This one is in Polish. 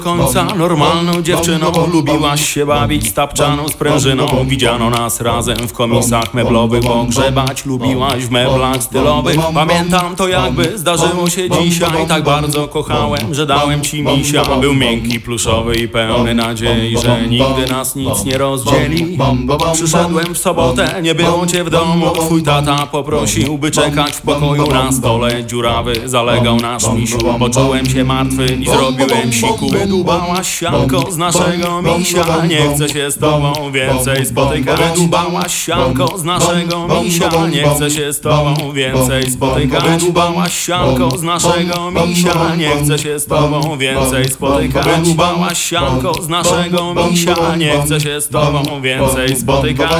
końca normalną dziewczyną. Lubiłaś się bawić z tapczaną sprężyną. Widziano nas razem w komisach meblowych pogrzebać. Lubiłaś w meblach stylowych. Pamiętam to jakby zdarzyło się dzisiaj. Tak bardzo kochałem, że dałem ci misia. Był miękki, pluszowy i pełny nadziei, że nigdy nas nic nie rozdzieli. Przyszedłem w sobotę, nie było cię w domu. Twój tata poprosił, by czekać w pokoju na stole. Dziurawy zalegał nasz misiu. Poczułem się martwy i zrobiłem siku. Wydubałaś sianko z naszego misia. Nie chcę się z tobą więcej spotykać. Wydubałaś sianko z naszego misia. Nie chcę się z tobą więcej spotykać. Wydubałaś sianko z naszego misia. Nie chcę się z tobą więcej spotykać. Wydubałaś sianko z naszego misia. Nie chcę się z tobą więcej spotykać.